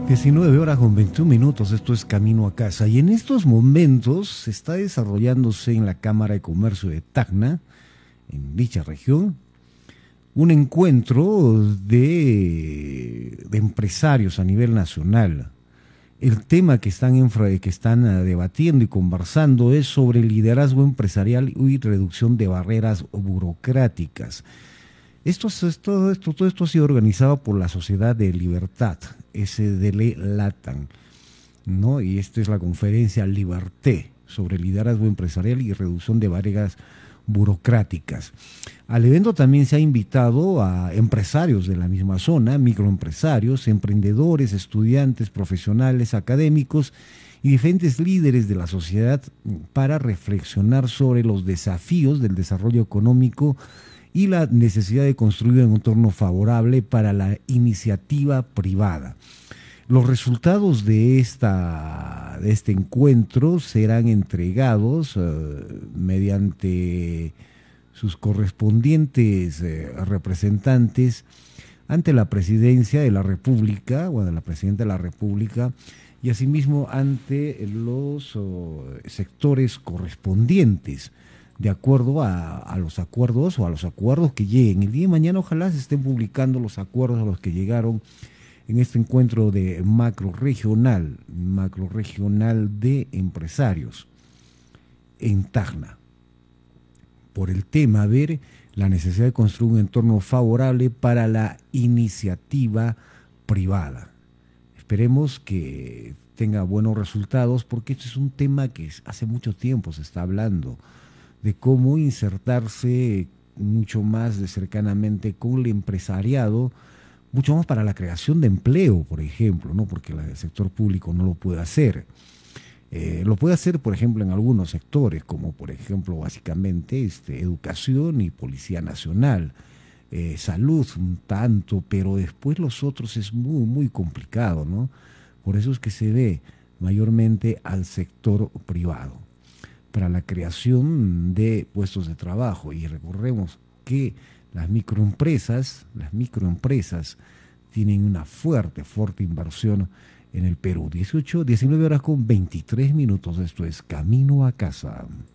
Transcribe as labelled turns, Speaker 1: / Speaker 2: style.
Speaker 1: 19 horas con 21 minutos, esto es Camino a Casa. Y en estos momentos se está desarrollándose en la Cámara de Comercio de Tacna, en dicha región, un encuentro de empresarios a nivel nacional. El tema que están debatiendo y conversando es sobre liderazgo empresarial y reducción de barreras burocráticas. Todo esto ha sido organizado por la Sociedad de Libertad, SDL Latam, ¿no? Y esta es la conferencia Liberté sobre liderazgo empresarial y reducción de barreras burocráticas. Al evento también se ha invitado a empresarios de la misma zona, microempresarios, emprendedores, estudiantes, profesionales, académicos y diferentes líderes de la sociedad para reflexionar sobre los desafíos del desarrollo económico y la necesidad de construir un entorno favorable para la iniciativa privada. Los resultados de este encuentro serán entregados mediante sus correspondientes representantes ante la Presidencia de la República, la Presidenta de la República, y asimismo ante los sectores correspondientes, de acuerdo a los acuerdos que lleguen. El día de mañana ojalá se estén publicando los acuerdos a los que llegaron en este encuentro de macro regional de empresarios en Tacna, por el tema ver la necesidad de construir un entorno favorable para la iniciativa privada. Esperemos que tenga buenos resultados, porque este es un tema que hace mucho tiempo se está hablando, de cómo insertarse mucho más de cercanamente con el empresariado, mucho más para la creación de empleo, por ejemplo, ¿no? Porque el sector público no lo puede hacer. Lo puede hacer, por ejemplo, en algunos sectores, como por ejemplo, básicamente, educación y Policía Nacional, salud un tanto, pero después los otros es muy, muy complicado, ¿no? Por eso es que se ve mayormente al sector privado para la creación de puestos de trabajo. Y recordemos que las microempresas tienen una fuerte inversión en el Perú. 19 horas con 23 minutos, esto es Camino a Casa.